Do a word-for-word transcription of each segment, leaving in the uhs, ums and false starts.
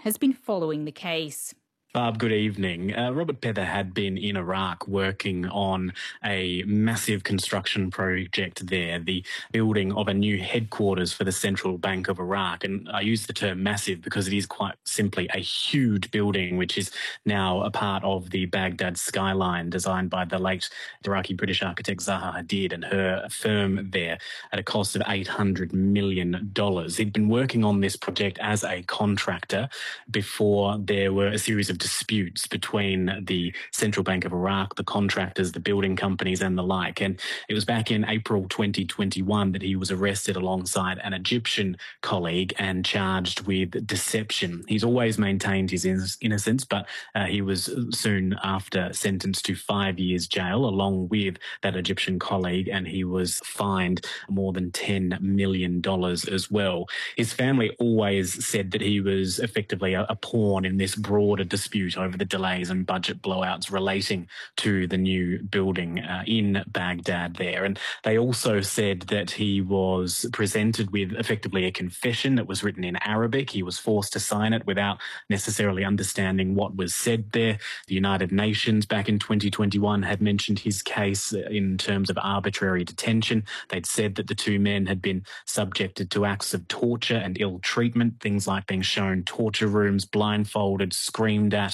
has been following the case. Barb, good evening. Uh, Robert Pether had been in Iraq working on a massive construction project there, the building of a new headquarters for the Central Bank of Iraq. And I use the term massive because it is quite simply a huge building, which is now a part of the Baghdad skyline designed by the late Iraqi British architect Zaha Hadid and her firm there at a cost of eight hundred million dollars. He'd been working on this project as a contractor before there were a series of disputes between the Central Bank of Iraq, the contractors, the building companies and the like. And it was back in April twenty twenty-one that he was arrested alongside an Egyptian colleague and charged with deception. He's always maintained his innocence, but uh, he was soon after sentenced to five years jail along with that Egyptian colleague, and he was fined more than ten million dollars as well. His family always said that he was effectively a, a pawn in this broader dispute over the delays and budget blowouts relating to the new building uh, in Baghdad there. And they also said that he was presented with effectively a confession that was written in Arabic. He was forced to sign it without necessarily understanding what was said there. The United Nations back in twenty twenty-one had mentioned his case in terms of arbitrary detention. They'd said that the two men had been subjected to acts of torture and ill treatment, things like being shown torture rooms, blindfolded, screamed at,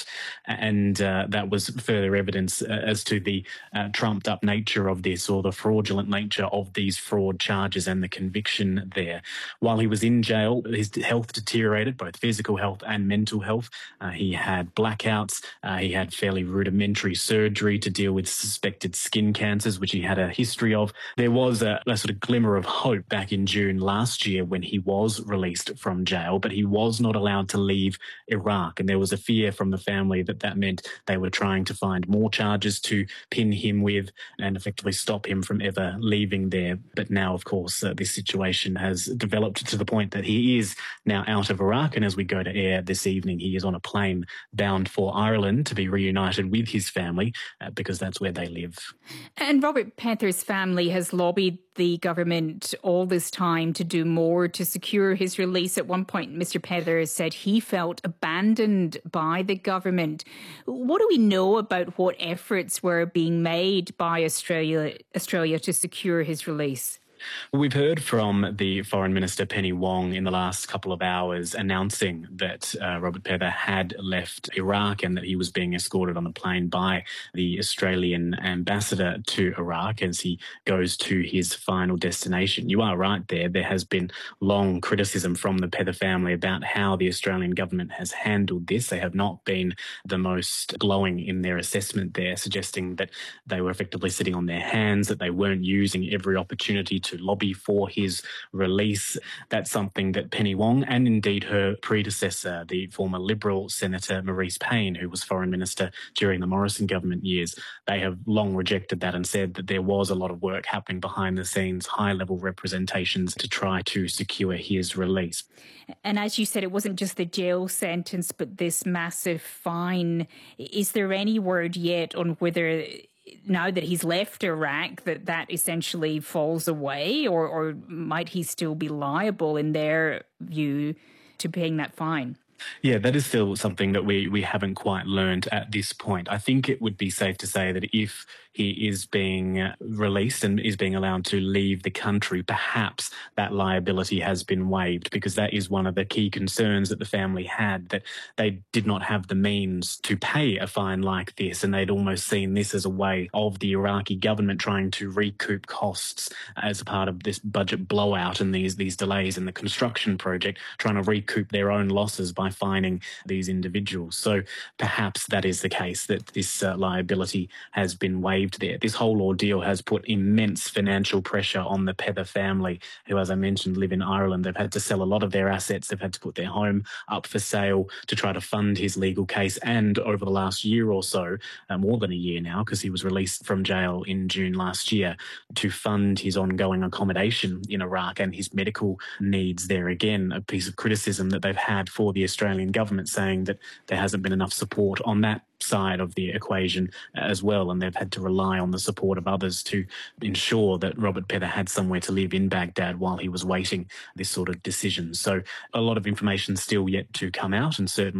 and uh, that was further evidence uh, as to the uh, trumped-up nature of this, or the fraudulent nature of these fraud charges and the conviction there. While he was in jail, his health deteriorated, both physical health and mental health. Uh, he had blackouts. Uh, he had fairly rudimentary surgery to deal with suspected skin cancers, which he had a history of. There was a, a sort of glimmer of hope back in June last year when he was released from jail, but he was not allowed to leave Iraq, and there was a fear from the family that that meant they were trying to find more charges to pin him with and effectively stop him from ever leaving there. But now, of course, uh, this situation has developed to the point that he is now out of Iraq, and as we go to air this evening, he is on a plane bound for Ireland to be reunited with his family uh, because that's where they live. And Robert Pether's family has lobbied the government all this time to do more to secure his release. At one point, Mister Pether said he felt abandoned by the government. What do we know about what efforts were being made by Australia, Australia to secure his release? We've heard from the Foreign Minister Penny Wong in the last couple of hours announcing that uh, Robert Pether had left Iraq and that he was being escorted on a plane by the Australian ambassador to Iraq as he goes to his final destination. You are right there. There has been long criticism from the Pether family about how the Australian government has handled this. They have not been the most glowing in their assessment there, suggesting that they were effectively sitting on their hands, that they weren't using every opportunity to to lobby for his release. That's something that Penny Wong and indeed her predecessor, the former Liberal Senator Marise Payne, who was Foreign Minister during the Morrison government years, they have long rejected that and said that there was a lot of work happening behind the scenes, high-level representations to try to secure his release. And as you said, it wasn't just the jail sentence, but this massive fine. Is there any word yet on whether, now that he's left Iraq, that that essentially falls away, or, or might he still be liable, in their view, to paying that fine? Yeah, that is still something that we, we haven't quite learned at this point. I think it would be safe to say that if he is being released and is being allowed to leave the country, perhaps that liability has been waived, because that is one of the key concerns that the family had, that they did not have the means to pay a fine like this, and they'd almost seen this as a way of the Iraqi government trying to recoup costs as a part of this budget blowout and these, these delays in the construction project, trying to recoup their own losses by fining these individuals. So perhaps that is the case, that this uh, liability has been waived there. This whole ordeal has put immense financial pressure on the Pether family, who, as I mentioned, live in Ireland. They've had to sell a lot of their assets. They've had to put their home up for sale to try to fund his legal case. And over the last year or so, uh, more than a year now, because he was released from jail in June last year, to fund his ongoing accommodation in Iraq and his medical needs there. Again, a piece of criticism that they've had for the Australian government, saying that there hasn't been enough support on that side of the equation as well, and they've had to rely on the support of others to ensure that Robert Pether had somewhere to live in Baghdad while he was waiting this sort of decision. So a lot of information still yet to come out, and certainly